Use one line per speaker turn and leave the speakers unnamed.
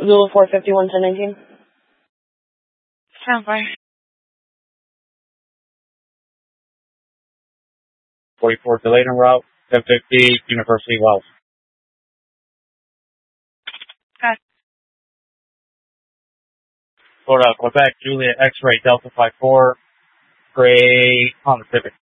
Zulu 451 1019.
Sounds fine.
44 delayed en route, 1050 University Wells.
Okay.
Florida, Quebec, Juliet X-ray Delta 54, gray Honda Civic.